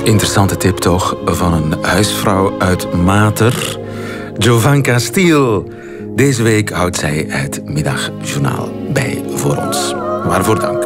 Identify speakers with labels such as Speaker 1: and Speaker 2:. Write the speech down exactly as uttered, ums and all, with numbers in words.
Speaker 1: Interessante tip toch van een huisvrouw uit Mater. Jovanka Stiel. Deze week houdt zij het middagjournaal bij voor ons. Waarvoor dank.